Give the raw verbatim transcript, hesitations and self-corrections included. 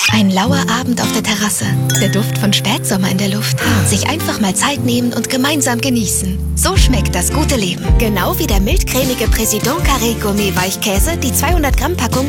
Ein lauer Abend auf der Terrasse. Der Duft von Spätsommer in der Luft. Sich einfach mal Zeit nehmen und gemeinsam genießen. So schmeckt das gute Leben. Genau wie der mildcremige Président Carré Gourmet Weichkäse, die zweihundert Gramm Packung